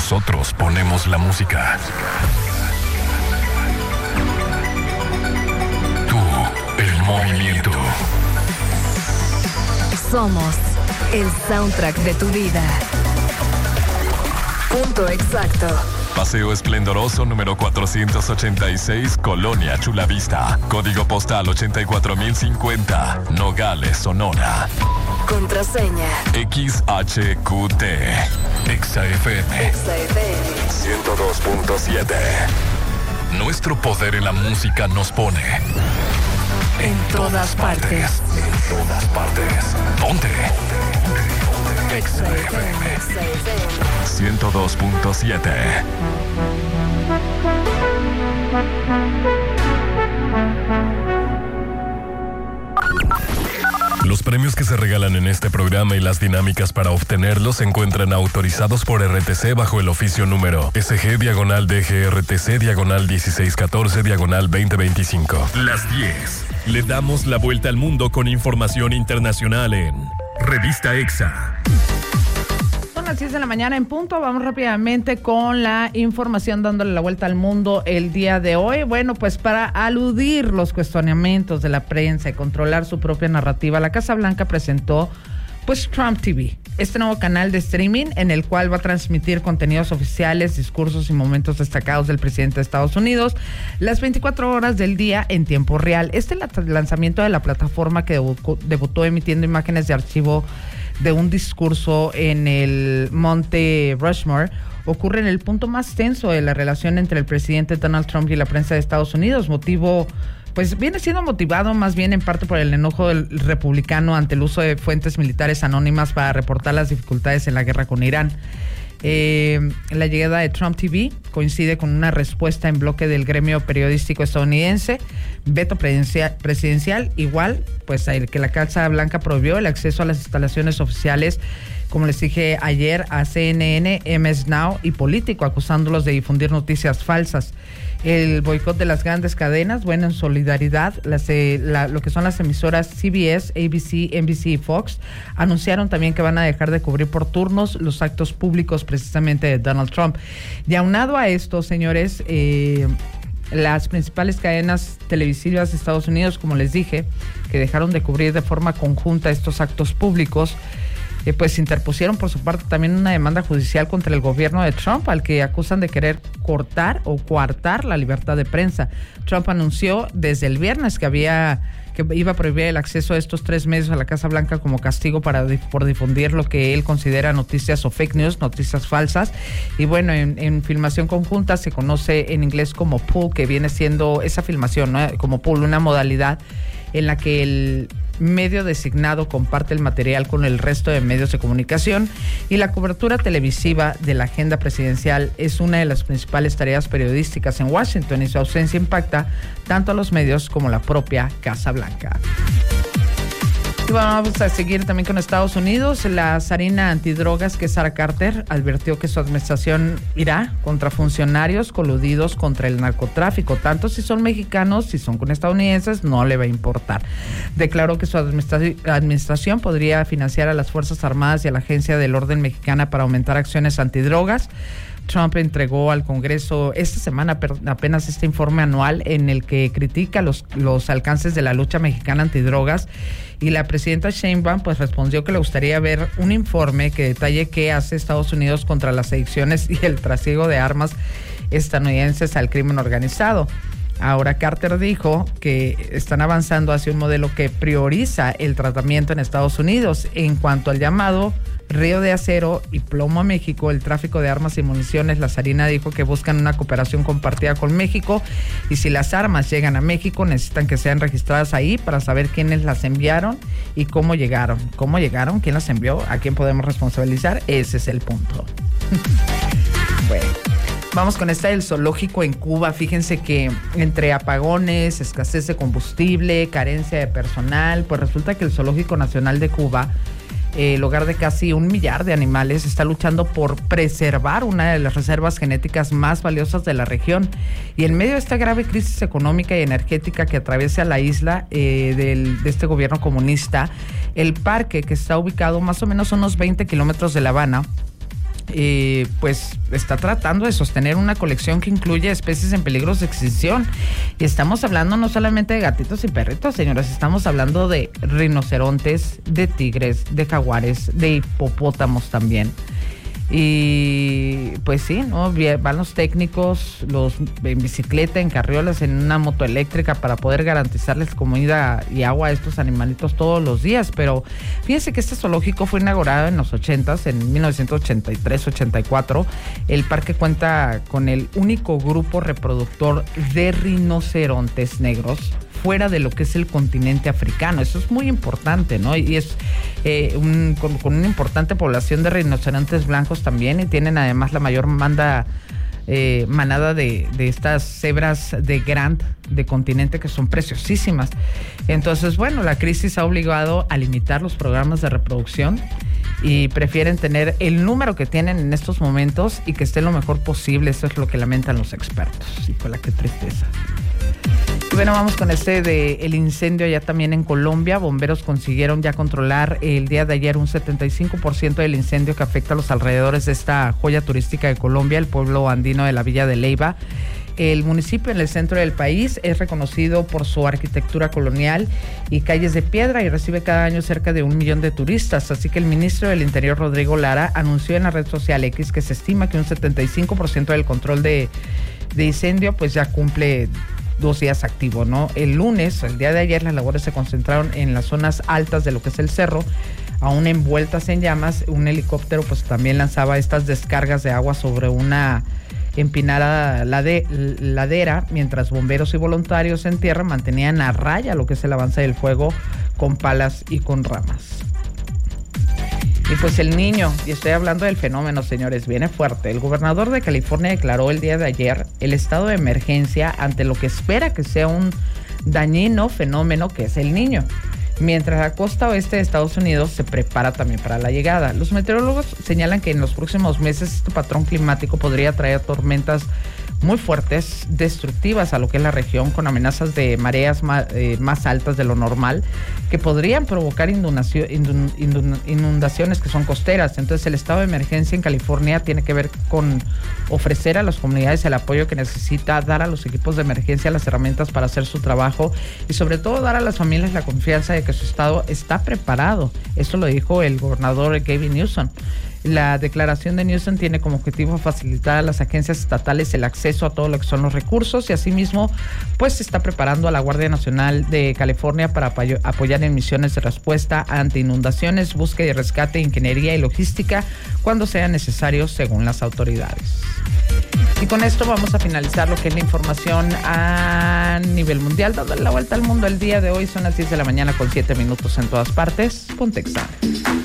Nosotros ponemos la música. Tú, el movimiento. Somos el soundtrack de tu vida. Punto exacto. Paseo Esplendoroso número 486, Colonia Chulavista. Código postal 84050, Nogales, Sonora. Contraseña XHQT. XFM 102.7. Nuestro poder en la música nos pone en todas partes. En todas partes. Ponte. XFM 102.7. Los premios que se regalan en este programa y las dinámicas para obtenerlos se encuentran autorizados por RTC bajo el oficio número SG-DGRTC/1614/2025. Las 10. Le damos la vuelta al mundo con información internacional en Revista EXA. Son las 10 de la mañana en punto. Vamos rápidamente con la información dándole la vuelta al mundo el día de hoy. Bueno, pues para aludir los cuestionamientos de la prensa y controlar su propia narrativa, la Casa Blanca presentó pues Trump TV, este nuevo canal de streaming en el cual va a transmitir contenidos oficiales, discursos y momentos destacados del presidente de Estados Unidos las 24 horas del día en tiempo real. Este lanzamiento de la plataforma que debutó emitiendo imágenes de archivo de un discurso en el Monte Rushmore ocurre en el punto más tenso de la relación entre el presidente Donald Trump y la prensa de Estados Unidos, pues viene siendo motivado más bien en parte por el enojo del republicano ante el uso de fuentes militares anónimas para reportar las dificultades en la guerra con Irán. La llegada de Trump TV coincide con una respuesta en bloque del gremio periodístico estadounidense, veto presidencial, igual pues el que la Casa Blanca prohibió el acceso a las instalaciones oficiales, como les dije ayer, a CNN, MS Now y Político, acusándolos de difundir noticias falsas. El boicot de las grandes cadenas, bueno, en solidaridad, lo que son las emisoras CBS, ABC, NBC y Fox, anunciaron también que van a dejar de cubrir por turnos los actos públicos precisamente de Donald Trump. Y aunado a esto, señores, las principales cadenas televisivas de Estados Unidos, como les dije, que dejaron de cubrir de forma conjunta estos actos públicos, pues interpusieron por su parte también una demanda judicial contra el gobierno de Trump, al que acusan de querer cortar o coartar la libertad de prensa. Trump anunció desde el viernes que iba a prohibir el acceso a estos 3 medios a la Casa Blanca como castigo por difundir lo que él considera noticias o fake news, noticias falsas. Y bueno, en filmación conjunta se conoce en inglés como pool, que viene siendo esa filmación, ¿no? Como pool, una modalidad en la que el medio designado comparte el material con el resto de medios de comunicación, y la cobertura televisiva de la agenda presidencial es una de las principales tareas periodísticas en Washington, y su ausencia impacta tanto a los medios como a la propia Casa Blanca. Y vamos a seguir también con Estados Unidos. La zarina antidrogas, que es Sarah Carter, advirtió que su administración irá contra funcionarios coludidos contra el narcotráfico. Tanto si son mexicanos, si son con estadounidenses, no le va a importar. Declaró que su administración podría financiar a las Fuerzas Armadas y a la Agencia del Orden Mexicana para aumentar acciones antidrogas. Trump entregó al Congreso esta semana apenas este informe anual en el que critica los alcances de la lucha mexicana antidrogas, y la presidenta Sheinbaum pues respondió que le gustaría ver un informe que detalle qué hace Estados Unidos contra las adicciones y el trasiego de armas estadounidenses al crimen organizado. Ahora Carter dijo que están avanzando hacia un modelo que prioriza el tratamiento en Estados Unidos. En cuanto al llamado Río de Acero y Plomo a México, el tráfico de armas y municiones, la zarina dijo que buscan una cooperación compartida con México, y si las armas llegan a México necesitan que sean registradas ahí para saber quiénes las enviaron y cómo llegaron. ¿Cómo llegaron? ¿Quién las envió? ¿A quién podemos responsabilizar? Ese es el punto. Bueno, vamos con esta del zoológico en Cuba. Fíjense que entre apagones, escasez de combustible, carencia de personal, pues resulta que el Zoológico Nacional de Cuba, el hogar de casi 1 millar de animales, está luchando por preservar una de las reservas genéticas más valiosas de la región. Y en medio de esta grave crisis económica y energética que atraviesa la isla de este gobierno comunista, el parque, que está ubicado más o menos a unos 20 kilómetros de La Habana, pues está tratando de sostener una colección que incluye especies en peligro de extinción. Y estamos hablando no solamente de gatitos y perritos, señoras, estamos hablando de rinocerontes, de tigres, de jaguares, de hipopótamos también. Y pues sí, ¿no? Van los técnicos, los en bicicleta, en carriolas, en una moto eléctrica para poder garantizarles comida y agua a estos animalitos todos los días. Pero fíjense que este zoológico fue inaugurado en los 80s, en 1983-84. El parque cuenta con el único grupo reproductor de rinocerontes negros fuera de lo que es el continente africano. Eso es muy importante, ¿no? Y es con una importante población de rinocerontes blancos también, y tienen además la mayor manada de estas cebras de Grant de continente, que son preciosísimas. Entonces, bueno, la crisis ha obligado a limitar los programas de reproducción y prefieren tener el número que tienen en estos momentos y que esté lo mejor posible. Eso es lo que lamentan los expertos. Y con la que tristeza. Bueno, vamos con el incendio ya también en Colombia. Bomberos consiguieron ya controlar el día de ayer un 75% del incendio que afecta a los alrededores de esta joya turística de Colombia, el pueblo andino de la Villa de Leyva. El municipio en el centro del país es reconocido por su arquitectura colonial y calles de piedra, y recibe cada año cerca de 1 millón de turistas. Así que el ministro del Interior, Rodrigo Lara, anunció en la red social X que se estima que un 75% del control de incendio pues ya cumple 2 días activo, ¿no? El lunes, el día de ayer, las labores se concentraron en las zonas altas de lo que es el cerro, aún envueltas en llamas. Un helicóptero pues también lanzaba estas descargas de agua sobre una empinada ladera, mientras bomberos y voluntarios en tierra mantenían a raya lo que es el avance del fuego con palas y con ramas. Y pues el niño, y estoy hablando del fenómeno, señores, viene fuerte. El gobernador de California declaró el día de ayer el estado de emergencia ante lo que espera que sea un dañino fenómeno que es el niño, mientras la costa oeste de Estados Unidos se prepara también para la llegada. Los meteorólogos señalan que en los próximos meses este patrón climático podría traer tormentas muy fuertes, destructivas a lo que es la región, con amenazas de mareas más altas de lo normal, que podrían provocar inundaciones que son costeras. Entonces, el estado de emergencia en California tiene que ver con ofrecer a las comunidades el apoyo que necesita, dar a los equipos de emergencia las herramientas para hacer su trabajo y sobre todo dar a las familias la confianza de que su estado está preparado. Esto lo dijo el gobernador Gavin Newsom. La declaración de Newsom tiene como objetivo facilitar a las agencias estatales el acceso a todo lo que son los recursos, y asimismo pues se está preparando a la Guardia Nacional de California para apoyar en misiones de respuesta ante inundaciones, búsqueda y rescate, ingeniería y logística cuando sea necesario, según las autoridades. Y con esto vamos a finalizar lo que es la información a nivel mundial, dándole la vuelta al mundo el día de hoy. Son las 10 de la mañana con 7 minutos en todas partes. Ponte Exa.